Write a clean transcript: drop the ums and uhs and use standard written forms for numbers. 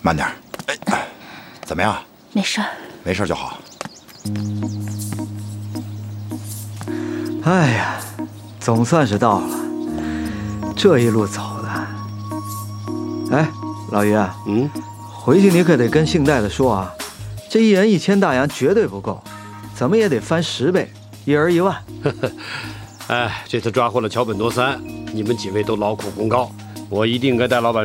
慢点。哎，怎么样？ 没事儿， 没事就好。 哎呀，总算是到了。这一路走的，哎，老于啊，回去你可得跟姓戴的说啊，这一人1000大洋绝对不够，怎么也得翻10倍，1人1万。 哎，这次抓获了桥本多三，你们几位都劳苦功高，我一定跟戴老板